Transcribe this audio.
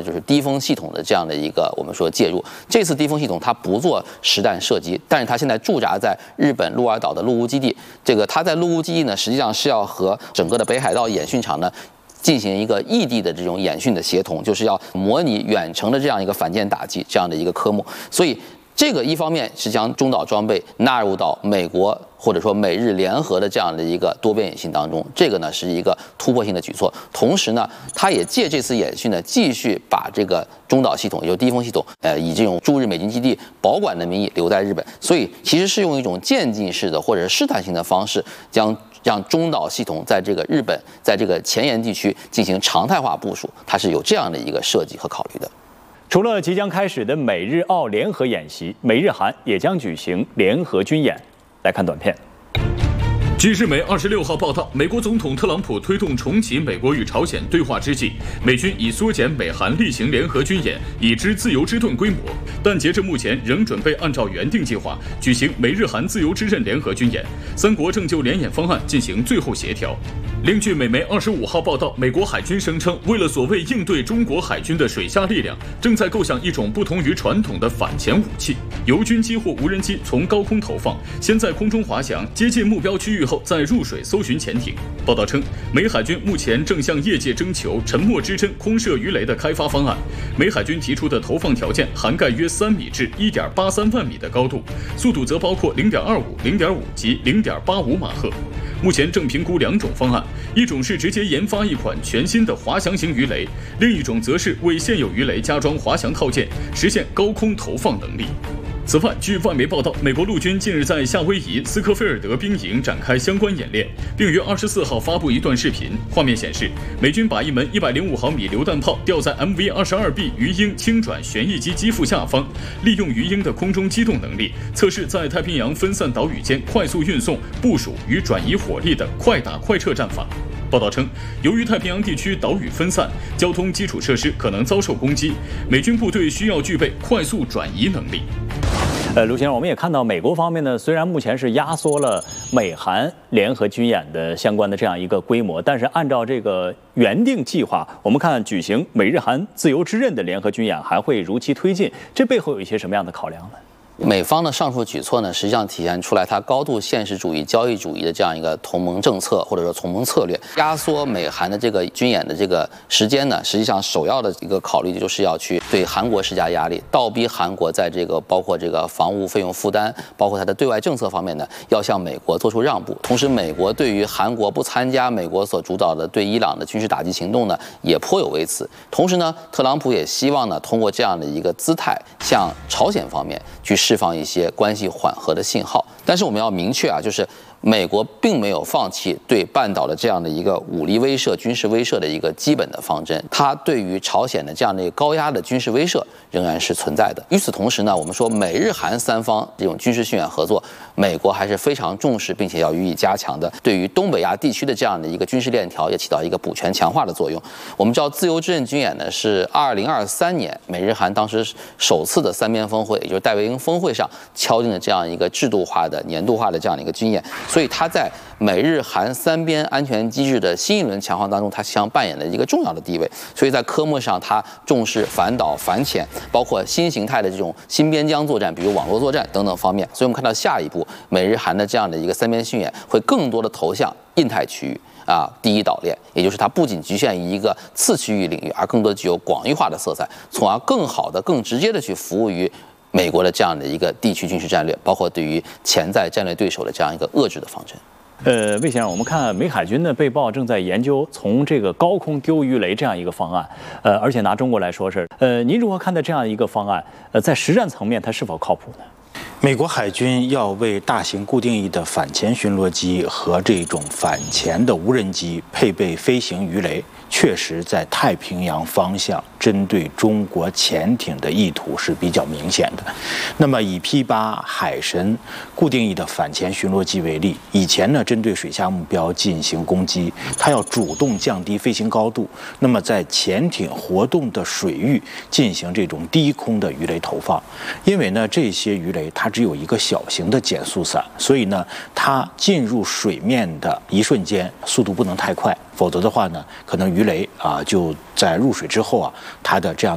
就是低风系统的这样的一个我们说介入。这次低风系统它不做实弹射击，但是它现在驻扎在日本鹿儿岛的陆屋基地。这个它在陆屋基地呢，实际上是要和整个的北海道演训场呢进行一个异地的这种演训的协同，就是要模拟远程的这样一个反舰打击这样的一个科目。所以这个一方面是将中岛装备纳入到美国或者说美日联合的这样的一个多边演训当中，这个呢是一个突破性的举措。同时呢，它也借这次演训呢，继续把这个中岛系统，也就是低风系统，以这种驻日美军基地保管的名义留在日本。所以其实是用一种渐进式的或者是试探性的方式，让中岛系统在这个日本在这个前沿地区进行常态化部署，它是有这样的一个设计和考虑的。 除了即将开始的美日澳联合演习，美日韩也将举行联合军演。来看短片。 据日媒26号报道，美国总统特朗普推动重启美国与朝鲜对话之际，美军已缩减美韩例行联合军演已知自由之盾规模，但截至目前仍准备按照原定计划举行美日韩自由之刃联合军演，三国正就联演方案进行最后协调。另据美媒25号报道，美国海军声称，为了所谓应对中国海军的水下力量，正在构想一种不同于传统的反潜武器，由军机或无人机从高空投放，先在空中滑翔，接近目标区域后再入水搜寻潜艇。报道称，美海军目前正向业界征求沉默之针空射鱼雷的开发方案。美海军提出的投放条件涵盖约3米至1.83万米的高度，速度则包括0.25、0.5及0.85马赫。目前正评估2种方案，一种是直接研发一款全新的滑翔型鱼雷，另一种则是为现有鱼雷加装滑翔套件，实现高空投放能力。此外，据外媒报道，美国陆军近日在夏威夷斯科菲尔德兵营展开相关演练，并于24号发布一段视频。画面显示，美军把一门105毫米榴弹炮吊在 MV-22B 鱼鹰轻转旋翼机机腹下方，利用鱼鹰的空中机动能力，测试在太平洋分散岛屿间快速运送、部署与转移火力的快打快撤战法。报道称，由于太平洋地区岛屿分散，交通基础设施可能遭受攻击，美军部队需要具备快速转移能力。 卢先生，我们也看到美国方面呢，虽然目前是压缩了美韩联合军演的相关的这样一个规模，但是按照这个原定计划，我们看举行美日韩自由之刃的联合军演还会如期推进，这背后有一些什么样的考量呢？ 美方的上述举措呢，实际上体现出来它高度现实主义、交易主义的这样一个同盟政策，或者说同盟策略。压缩美韩的这个军演的这个时间呢，实际上首要的一个考虑就是要去对韩国施加压力，倒逼韩国在这个包括这个防务费用负担，包括它的对外政策方面呢，要向美国做出让步。同时，美国对于韩国不参加美国所主导的对伊朗的军事打击行动呢，也颇有微词。同时呢，特朗普也希望呢，通过这样的一个姿态，向朝鲜方面去释放一些关系缓和的信号。但是我们要明确啊，就是美国并没有放弃对半岛的这样的一个武力威慑、军事威慑的一个基本的方针，它对于朝鲜的这样的一个高压的军事威慑仍然是存在的。与此同时呢，我们说美日韩三方这种军事训练合作，美国还是非常重视并且要予以加强的。对于东北亚地区的这样的一个军事链条，也起到一个补全强化的作用。我们知道自由之刃军演呢，是2023年美日韩当时首次的三边峰会，也就是戴维营峰会上敲定的这样一个制度化的、年度化的这样的一个军演。所以它在美日韩三边安全机制的新一轮强化当中，它将扮演了一个重要的地位。所以在科目上，它重视反导、反潜，包括新形态的这种新边疆作战，比如网络作战等等方面。所以我们看到下一步美日韩的这样的一个三边训演，会更多的投向印太区域第一岛链，也就是它不仅局限于一个次区域领域，而更多具有广域化的色彩，从而更好的、更直接的去服务于美国的这样的一个地区军事战略，包括对于潜在战略对手的这样一个遏制的方针。 魏先生，我们看美海军呢被曝正在研究从这个高空丢鱼雷这样一个方案，而且拿中国来说是，您如何看待这样一个方案？在实战层面它是否靠谱呢？ 美国海军要为大型固定翼的反潜巡逻机和这种反潜的无人机配备飞行鱼雷，确实在太平洋方向针对中国潜艇的意图是比较明显的。那么以 P8 海神固定翼的反潜巡逻机为例，以前呢针对水下目标进行攻击，它要主动降低飞行高度，那么在潜艇活动的水域进行这种低空的鱼雷投放。因为呢这些鱼雷它只有一个小型的减速伞，所以呢它进入水面的一瞬间速度不能太快，否则的话呢可能鱼雷就在入水之后它的这样